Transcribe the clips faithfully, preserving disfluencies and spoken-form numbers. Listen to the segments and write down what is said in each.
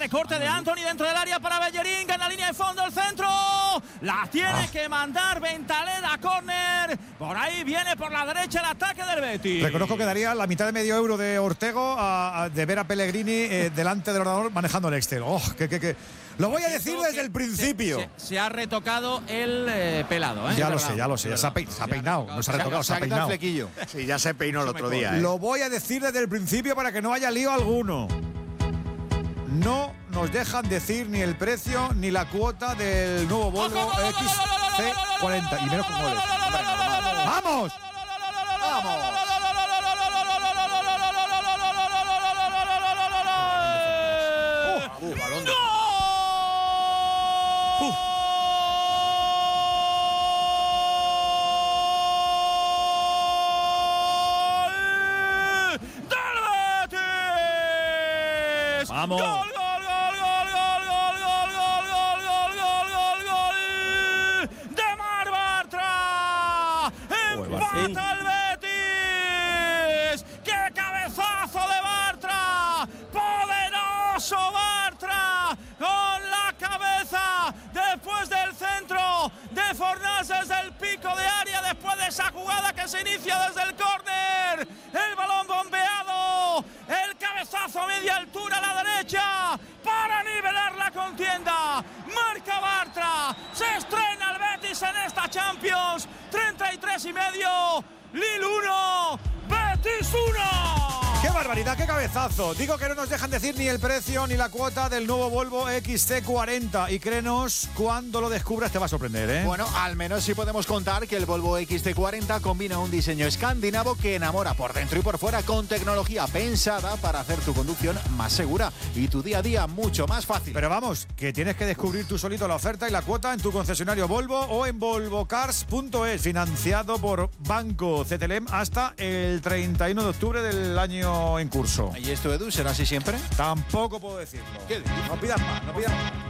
recorte de Anthony dentro del área para Bellerín, en la línea de fondo, el centro, la tiene ah. que mandar Ventaleda, córner, por ahí viene por la derecha el ataque del Betis. Reconozco que daría la mitad de medio euro de Ortego a, a, de ver a Pellegrini eh, delante del ordenador manejando el Excel. Oh, que, que, que. Lo voy a decir desde el principio. Se, se, se ha retocado el eh, pelado, ¿eh? Ya lo sé, ya lo sé. Ya se ha, pe se ha peinado. No se ha retocado, se ha peinado. Flequillo. Sí, ya se peinó el otro día. ¿eh? Lo voy a decir desde el principio para que no haya lío alguno. No nos dejan decir ni el precio ni la cuota del nuevo Volvo X C cuarenta. Y menos con goles. ¡Vamos! ¡Vamos! ¡Vamos! ¡Gol, gol, gol, gol, gol, gol, gol, gol, gol, gol, gol, gol, gol! ¡De Mar Bartra! ¡Empata el Betis! ¡Qué cabezazo de Bartra! ¡Poderoso Bartra! ¡Con la cabeza! Después del centro de Fornals desde el pico de área, después de esa jugada que se inicia desde el córner. El balón bombeado. El cabezazo a media altura a la derecha para nivelar la contienda. Marca Bartra. Se estrena el Betis en esta Champions. treinta y tres y medio. Lille uno. Betis uno. ¡Qué barbaridad, qué cabezazo! Digo que no nos dejan decir ni el precio ni la cuota del nuevo Volvo X C cuarenta. Y créenos, cuando lo descubras te va a sorprender, ¿eh? Bueno, al menos sí podemos contar que el Volvo X C cuarenta combina un diseño escandinavo que enamora por dentro y por fuera, con tecnología pensada para hacer tu conducción más segura y tu día a día mucho más fácil. Pero vamos, que tienes que descubrir tú solito la oferta y la cuota en tu concesionario Volvo o en volvo cars punto es, financiado por Banco C T L M hasta el treinta y uno de octubre del año en curso. ¿Y esto, Edu, será así siempre? Tampoco puedo decirlo. ¿Qué? No pidas más, no pidas más.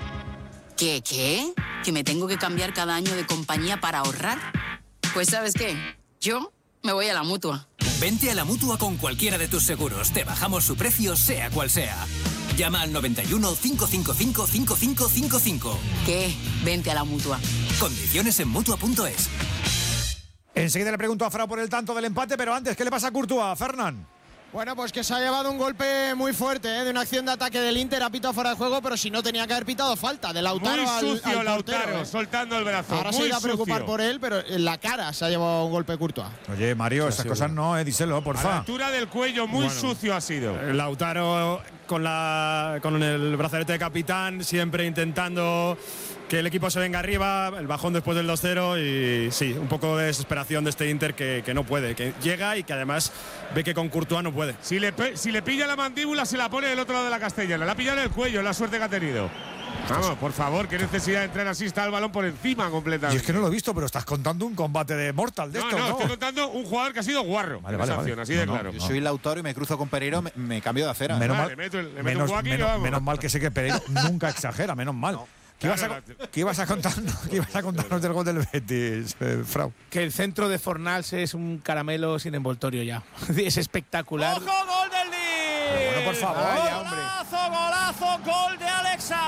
¿Qué, qué? ¿Que me tengo que cambiar cada año de compañía para ahorrar? Pues ¿sabes qué? Yo me voy a la Mutua. Vente a la Mutua con cualquiera de tus seguros. Te bajamos su precio, sea cual sea. Llama al noventa y uno, cinco cinco cinco, cinco cinco cinco cinco. ¿Qué? Vente a la Mutua. Condiciones en Mutua punto es. Enseguida le pregunto a Fra por el tanto del empate, pero antes, ¿qué le pasa a Courtois, Fernán? Bueno, pues que se ha llevado un golpe muy fuerte, ¿eh? De una acción de ataque del Inter, ha pitado fuera de juego, pero si no tenía que haber pitado falta de Lautaro muy sucio al, al Lautaro, portero, ¿eh? Soltando el brazo. Ahora muy se irá a preocupar sucio. por él, pero en la cara se ha llevado un golpe Courtois. Oye, Mario, estas cosas no, eh, díselo, porfa. A la altura del cuello, muy bueno, sucio ha sido. Lautaro con, la, con el brazalete de capitán, siempre intentando que el equipo se venga arriba, el bajón después del dos cero y sí, un poco de desesperación de este Inter que, que no puede, que llega y que además ve que con Courtois no puede. Si le, si le pilla la mandíbula, se la pone del otro lado de la castellana. Le ha pillado en el cuello, la suerte que ha tenido. Vamos, por favor, qué necesidad de entrar así, está el balón por encima completamente. Y es que no lo he visto, pero estás contando un combate de Mortal de no, esto, no, ¿no? estoy contando un jugador que ha sido guarro. Vale, en vale, esa vale. acción, así No, de no, claro. Yo soy Lautaro y me cruzo con Pereiro, me, me cambio de acera. Menos, Vale, mal, le meto el- le meto menos, un guaki y menos, vamos. menos mal que sé que Pereiro nunca exagera, menos mal. No. ¿Qué, ibas Claro, a, ¿Qué ibas a contarnos? ¿Qué ibas a contarnos del gol del Betis, eh, Frau? Que el centro de Fornals es un caramelo sin envoltorio ya. Es espectacular. ¡Ojo, gol del Lille! Bueno, por favor. Vaya, hombre. Golazo, golazo, gol de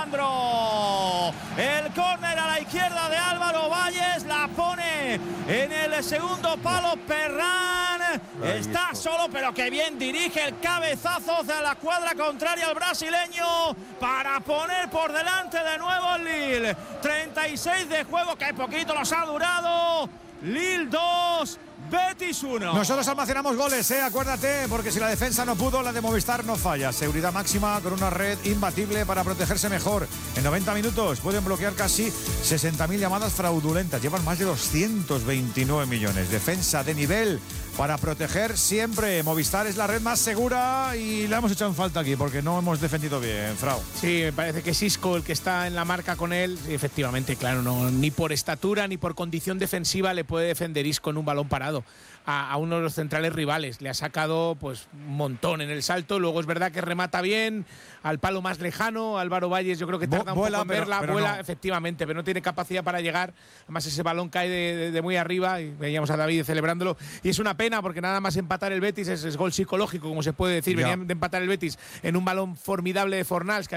Alexandro. El córner a la izquierda de Álvaro Valles, la pone en el segundo palo Perrán. Ahí está está. solo, pero que bien dirige el cabezazo hacia la cuadra contraria al brasileño para poner por delante de nuevo el Lille. treinta y seis de juego, que poquito nos ha durado. Lille dos, Betis uno. Nosotros almacenamos goles, eh, acuérdate, porque si la defensa no pudo, la de Movistar no falla. Seguridad máxima con una red imbatible para protegerse mejor. En noventa minutos pueden bloquear casi sesenta mil llamadas fraudulentas. Llevan más de doscientos veintinueve millones. Defensa de nivel para proteger siempre. Movistar es la red más segura y la hemos echado en falta aquí porque no hemos defendido bien, Frau. Sí, me parece que es Isco el que está en la marca con él. Sí, efectivamente, claro, no, ni por estatura ni por condición defensiva le puede defender Isco en un balón parado a, a uno de los centrales rivales. Le ha sacado pues un montón en el salto. Luego es verdad que remata bien al palo más lejano. Álvaro Valles yo creo que tarda un Vuela, poco en verla, pero- pero vuela no. efectivamente, pero no tiene capacidad para llegar. Además ese balón cae de, de- de muy arriba y veíamos a David celebrándolo. Y es una pena porque nada más empatar el Betis es, es gol psicológico, como se puede decir. Ya. Venían de empatar el Betis en un balón formidable de Fornals, que